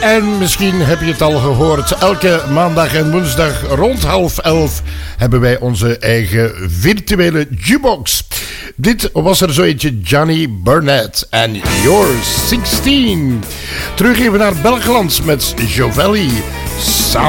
En misschien heb je het al gehoord. Elke maandag en woensdag rond 10:30 hebben wij onze eigen virtuele jukebox. Dit was er zo eentje, Johnny Burnett en You're 16. Terug even naar Belgeland met Jovelli.